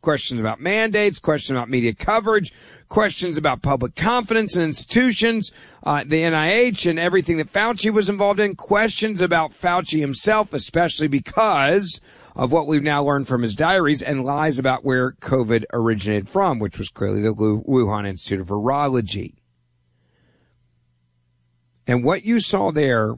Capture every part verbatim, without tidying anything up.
questions about mandates, questions about media coverage, questions about public confidence in institutions, uh, the N I H and everything that Fauci was involved in, questions about Fauci himself, especially because of what we've now learned from his diaries, and lies about where COVID originated from, which was clearly the Wuhan Institute of Virology. And what you saw there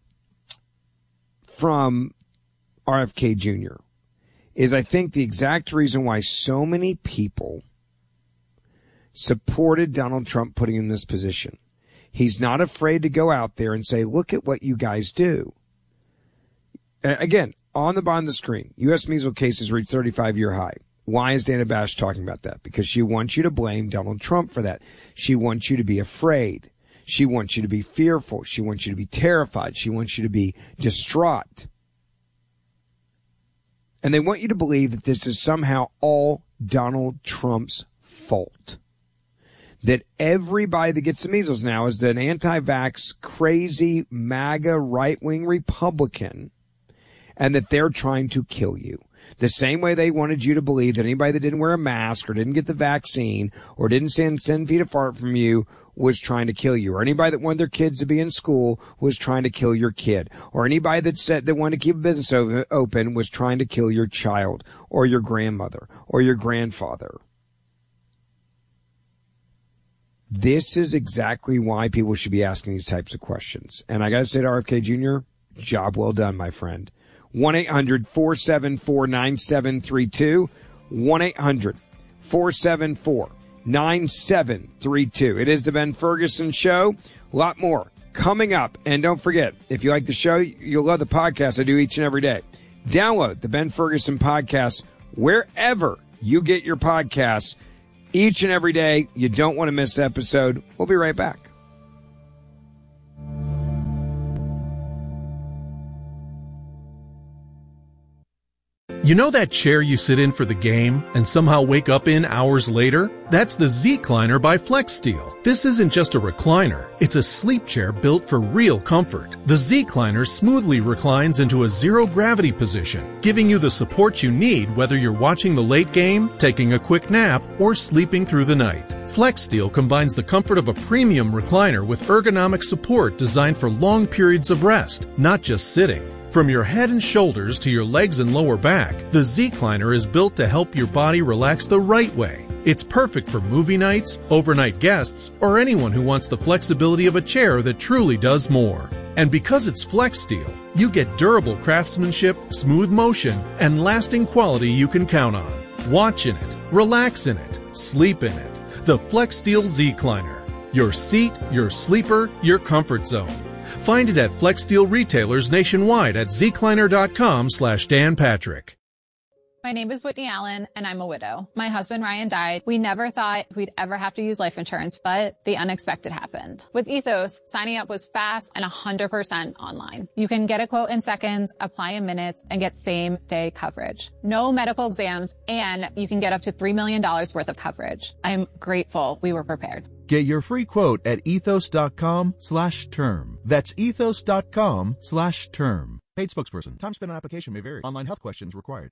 from R F K Junior is, I think, the exact reason why so many people supported Donald Trump putting him in this position. He's not afraid to go out there and say, look at what you guys do. Again, on the bottom of the screen, U S measles cases reached thirty-five-year high. Why is Dana Bash talking about that? Because she wants you to blame Donald Trump for that. She wants you to be afraid. She wants you to be fearful. She wants you to be terrified. She wants you to be distraught. And they want you to believe that this is somehow all Donald Trump's fault. That everybody that gets the measles now is an anti-vax, crazy, MAGA, right-wing Republican, and that they're trying to kill you. The same way they wanted you to believe that anybody that didn't wear a mask or didn't get the vaccine or didn't stand ten feet apart from you was trying to kill you, or anybody that wanted their kids to be in school was trying to kill your kid, or anybody that said that wanted to keep a business open was trying to kill your child or your grandmother or your grandfather. This is exactly why people should be asking these types of questions. And I got to say to R F K Junior, job well done, my friend. one eight hundred four seven four nine seven three two. one eight hundred four seven four nine seven three two. It is the Ben Ferguson Show. A lot more coming up. And don't forget, if you like the show, you'll love the podcast I do each and every day. Download the Ben Ferguson podcast wherever you get your podcasts each and every day. You don't want to miss an episode. We'll be right back. You know that chair you sit in for the game and somehow wake up in hours later? That's the Z-Cliner by FlexSteel. This isn't just a recliner. It's a sleep chair built for real comfort. The Z-Cliner smoothly reclines into a zero-gravity position, giving you the support you need whether you're watching the late game, taking a quick nap, or sleeping through the night. FlexSteel combines the comfort of a premium recliner with ergonomic support designed for long periods of rest, not just sitting. From your head and shoulders to your legs and lower back, the Z-Cliner is built to help your body relax the right way. It's perfect for movie nights, overnight guests, or anyone who wants the flexibility of a chair that truly does more. And because it's FlexSteel, you get durable craftsmanship, smooth motion, and lasting quality you can count on. Watch in it, relax in it, sleep in it. The FlexSteel Z-Cliner. Your seat, your sleeper, your comfort zone. Find it at FlexSteel retailers nationwide at zcliner.com slash Dan Patrick. My name is Whitney Allen, and I'm a widow. My husband, Ryan, died. We never thought we'd ever have to use life insurance, but the unexpected happened. With Ethos, signing up was fast and one hundred percent online. You can get a quote in seconds, apply in minutes, and get same-day coverage. No medical exams, and you can get up to three million dollars worth of coverage. I'm grateful we were prepared. Get your free quote at ethos.com slash term. That's ethos.com slash term. Paid spokesperson. Time spent on application may vary. Online health questions required.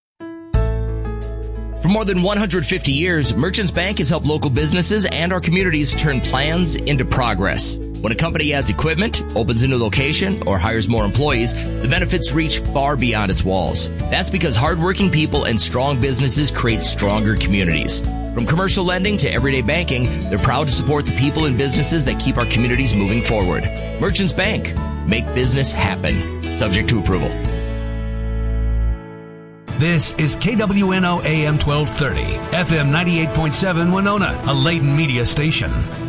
For more than one hundred fifty years, Merchants Bank has helped local businesses and our communities turn plans into progress. When a company adds equipment, opens a new location, or hires more employees, the benefits reach far beyond its walls. That's because hardworking people and strong businesses create stronger communities. From commercial lending to everyday banking, they're proud to support the people and businesses that keep our communities moving forward. Merchants Bank. Make business happen. Subject to approval. This is K W N O A M twelve thirty, F M ninety-eight point seven Winona, a Layton media station.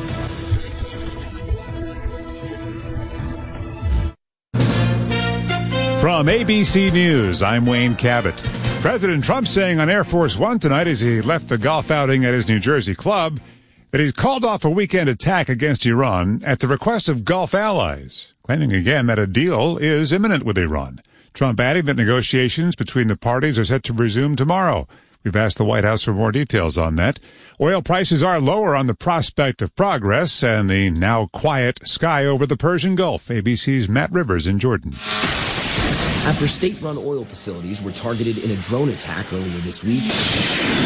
From A B C News, I'm Wayne Cabot. President Trump saying on Air Force One tonight as he left the golf outing at his New Jersey club that he's called off a weekend attack against Iran at the request of Gulf allies, claiming again that a deal is imminent with Iran. Trump adding that negotiations between the parties are set to resume tomorrow. We've asked the White House for more details on that. Oil prices are lower on the prospect of progress and the now quiet sky over the Persian Gulf. A B C's Matt Rivers in Jordan. After state-run oil facilities were targeted in a drone attack earlier this week,